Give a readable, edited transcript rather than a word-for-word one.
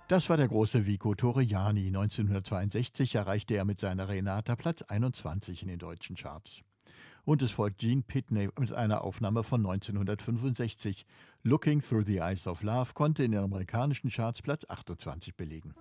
Das war der große Vico Torriani. 1962 erreichte er mit seiner Renata Platz 21 in den deutschen Charts. Und es folgt Gene Pitney mit einer Aufnahme von 1965. Looking Through the Eyes of Love konnte in den amerikanischen Charts Platz 28 belegen.